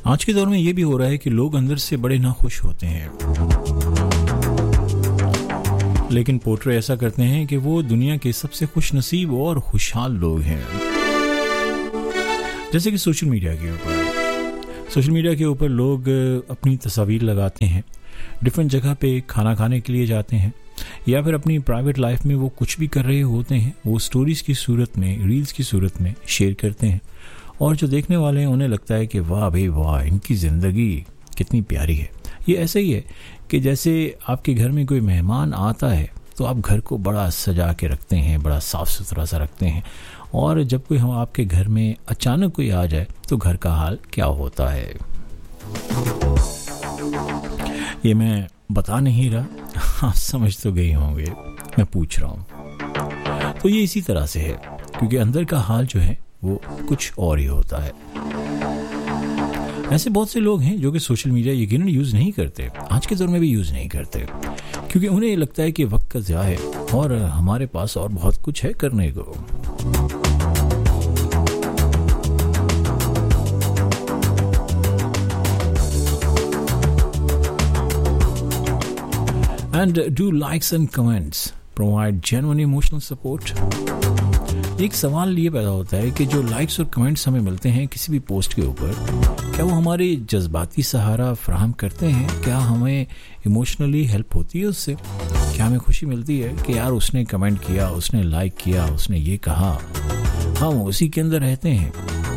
आज के दौर में ये भी हो रहा है कि लोग अंदर से बड़े नाखुश होते हैं, लेकिन पोर्ट्रे ऐसा करते हैं कि वो दुनिया के सबसे खुश नसीब और खुशहाल लोग हैं। जैसे कि सोशल मीडिया के ऊपर लोग अपनी तस्वीर लगाते हैं, डिफरेंट जगह पे खाना खाने के लिए जाते हैं, या फिर अपनी प्राइवेट लाइफ में वो कुछ भी कर रहे होते हैं वो स्टोरीज की सूरत में, रील्स की सूरत में शेयर करते हैं। और जो देखने वाले हैं उन्हें लगता है कि वाह भाई वाह, इनकी ज़िंदगी कितनी प्यारी है। ये ऐसे ही है कि जैसे आपके घर में कोई मेहमान आता है तो आप घर को बड़ा सजा के रखते हैं, बड़ा साफ़ सुथरा सा रखते हैं, और जब कोई हम आपके घर में अचानक कोई आ जाए तो घर का हाल क्या होता है। ये मैं बता नहीं रहा, आप समझ तो गए होंगे, मैं पूछ रहा हूँ। तो ये इसी तरह से है, क्योंकि अंदर का हाल जो है वो कुछ और ही होता है। ऐसे बहुत से लोग हैं जो कि सोशल मीडिया यकीनन यूज़ नहीं करते, आज के दौर में भी यूज़ नहीं करते, क्योंकि उन्हें लगता है कि वक्त का ज़्या है और हमारे पास और बहुत कुछ है करने को। And do likes and comments provide genuine emotional support? एक सवाल ये पैदा होता है कि जो लाइक्स और कमेंट्स हमें मिलते हैं किसी भी पोस्ट के ऊपर, क्या वो हमारे जज्बाती सहारा फराहम करते हैं? क्या हमें इमोशनली हेल्प होती है उससे? क्या हमें खुशी मिलती है कि यार उसने कमेंट किया, उसने लाइक किया, उसने ये कहा, हम उसी के अंदर रहते हैं?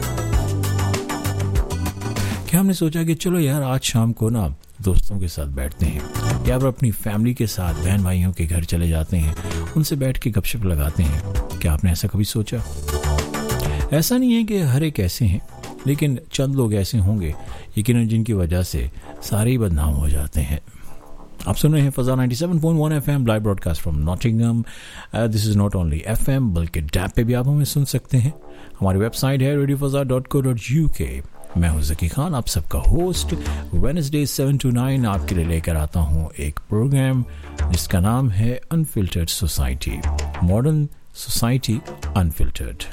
क्या हमने सोचा कि चलो यार आज शाम को ना दोस्तों के साथ बैठते हैं, या फिर अपनी फैमिली के साथ बहन भाइयों के घर चले जाते हैं, उनसे बैठ के गपशप लगाते हैं? क्या आपने ऐसा कभी सोचा? ऐसा नहीं है कि हर एक ऐसे हैं, लेकिन चंद लोग ऐसे होंगे यकीनन जिनकी वजह से सारे ही बदनाम हो जाते हैं। आप सुन रहे हैं फजा 97.1 FM live broadcast from Nottingham. This is not only FM बल्कि डैप पे भी आप हमें सुन सकते हैं। हमारी वेबसाइट है radiofazar.co.uk। मैं हूं ज़की खान, आप सबका होस्ट। वेडनेसडे 7 to 9 आपके लिए लेकर आता हूं एक प्रोग्राम जिसका नाम है unfiltered society, modern society unfiltered.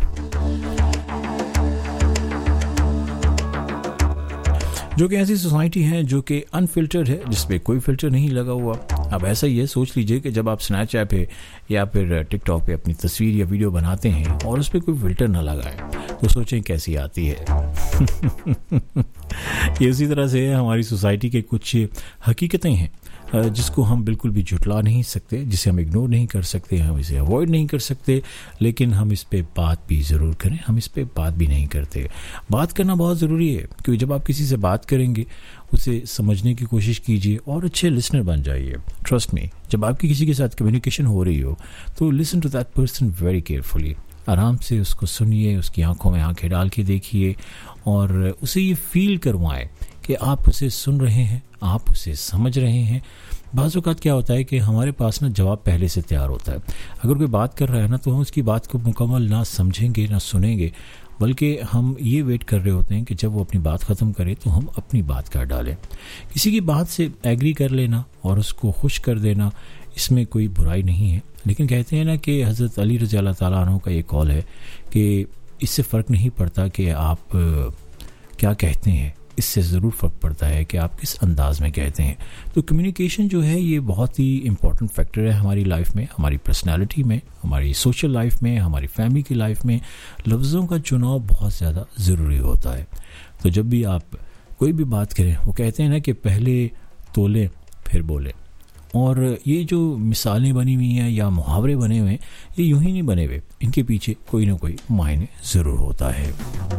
जो कि ऐसी सोसाइटी है जो कि अनफिल्टर्ड है, जिसपे कोई फिल्टर नहीं लगा हुआ। अब ऐसा ही है, सोच लीजिए कि जब आप स्नैपचैट पे या फिर टिकटॉक पे अपनी तस्वीर या वीडियो बनाते हैं और उस पर कोई फिल्टर ना लगाए तो सोचें कैसी आती है। ये उसी तरह से हमारी सोसाइटी के कुछ हकीकतें हैं जिसको हम बिल्कुल भी झुटला नहीं सकते, जिसे हम इग्नोर नहीं कर सकते, हम इसे अवॉइड नहीं कर सकते, लेकिन हम इस पे बात भी ज़रूर करें। हम इस पे बात भी नहीं करते। बात करना बहुत ज़रूरी है, क्योंकि जब आप किसी से बात करेंगे उसे समझने की कोशिश कीजिए और अच्छे लिसनर बन जाइए। ट्रस्ट मी, जब आपकी किसी के साथ कम्युनिकेशन हो रही हो तो listen to that person very carefully. आराम से उसको सुनिए, उसकी आंखों में आंखें डाल के देखिए और उसे ये फील करवाएं कि आप उसे सुन रहे हैं, आप उसे समझ रहे हैं। बाज़ औक़ात क्या होता है कि हमारे पास ना जवाब पहले से तैयार होता है। अगर कोई बात कर रहा है ना तो हम उसकी बात को मुकम्मल ना समझेंगे ना सुनेंगे, बल्कि हम ये वेट कर रहे होते हैं कि जब वो अपनी बात ख़त्म करे तो हम अपनी बात कर डालें। किसी की बात से एग्री कर लेना और उसको खुश कर देना, इसमें कोई बुराई नहीं है। लेकिन कहते हैं ना कि हज़रत अली रज़ी अल्लाह ताला अन्हु का ये कौल है कि इससे फ़र्क नहीं पड़ता कि आप क्या कहते हैं, इससे ज़रूर फ़र्क पड़ता है कि आप किस अंदाज़ में कहते हैं। तो कम्युनिकेशन जो है ये बहुत ही इम्पॉर्टेंट फैक्टर है हमारी लाइफ में, हमारी पर्सनालिटी में, हमारी सोशल लाइफ में, हमारी फैमिली की लाइफ में। लफ्ज़ों का चुनाव बहुत ज़्यादा ज़रूरी होता है। तो जब भी आप कोई भी बात करें, वो कहते हैं ना कि पहले तोलें फिर बोलें। और ये जो मिसालें बनी हुई हैं या मुहावरे बने हुए हैं, ये यूं ही नहीं बने हुए, इनके पीछे कोई ना कोई मायने ज़रूर होता है।